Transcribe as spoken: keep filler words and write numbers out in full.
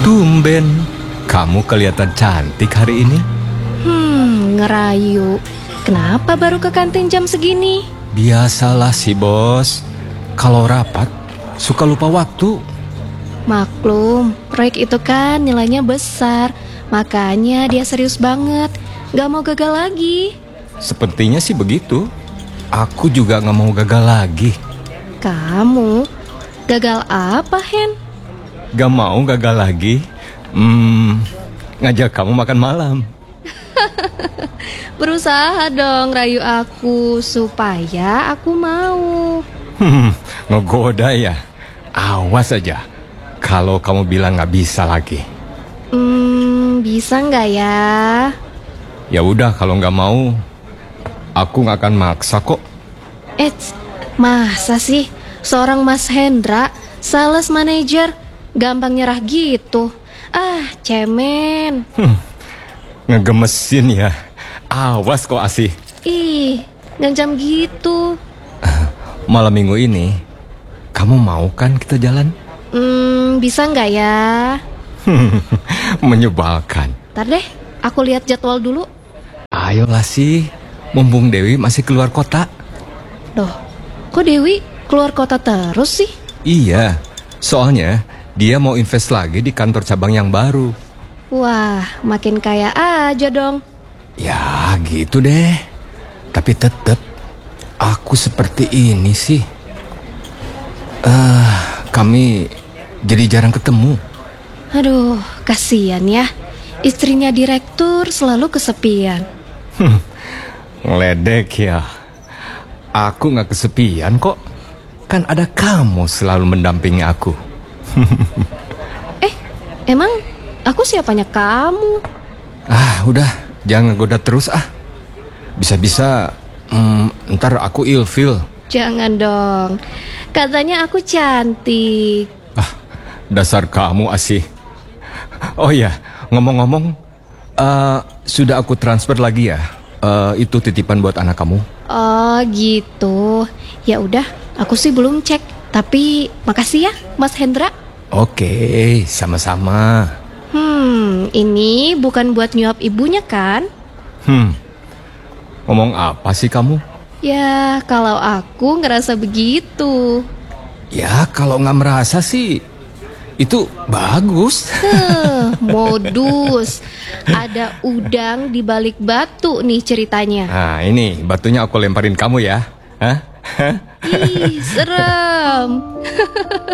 Tumben, kamu kelihatan cantik hari ini. Hmm, ngerayu. Kenapa baru ke kantin jam segini? Biasalah sih bos, kalau rapat suka lupa waktu. Maklum, proyek itu kan nilainya besar, makanya dia serius banget, gak mau gagal lagi. Sepertinya sih begitu. Aku juga gak mau gagal lagi. Kamu? Gagal apa, Hen? Gak mau gagal lagi. Hmm, ngajak kamu makan malam. Berusaha dong rayu aku supaya aku mau. Hmm, ngegoda ya. Awas aja kalau kamu bilang gak bisa lagi. Hmm, bisa nggak ya? Ya udah, kalau gak mau, aku gak akan maksa kok. Eits, masa sih seorang Mas Hendra, sales manager, gampang nyerah gitu? Ah, cemen. Hmm, ngegemesin ya. Awas kok Asih. Ih, ngancam gitu. Malam minggu ini, kamu mau kan kita jalan? Hmm, bisa nggak ya? Menyebalkan. Ntar deh, aku lihat jadwal dulu. Ayolah sih, mumpung Dewi masih keluar kota. Loh, kok Dewi keluar kota terus sih? Iya, soalnya dia mau invest lagi di kantor cabang yang baru. Wah, makin kaya aja dong. Ya gitu deh. Tapi tetap aku seperti ini sih. uh, Kami jadi jarang ketemu. Aduh, kasihan ya. Istrinya direktur selalu kesepian. Hmm, ngeledek ya. Aku gak kesepian kok. Kan ada kamu selalu mendampingi aku. Eh, emang aku siapanya kamu? Ah, udah, jangan goda terus ah. Bisa-bisa hmm, ntar aku ilfil. Jangan dong. Katanya aku cantik. Ah, dasar kamu Asih. Oh iya, ngomong-ngomong, uh, sudah aku transfer lagi ya. Uh, itu titipan buat anak kamu. Oh gitu. Ya udah, aku sih belum cek. Tapi makasih ya, Mas Hendra. Oke, sama-sama. Hmm, ini bukan buat nyuap ibunya kan? Hmm, ngomong apa sih kamu? Ya, kalau aku ngerasa begitu. Ya, kalau nggak merasa sih, itu bagus. Heh, modus. Ada udang di balik batu nih ceritanya. Nah, ini batunya aku lemparin kamu ya. Hah? Ih, serem.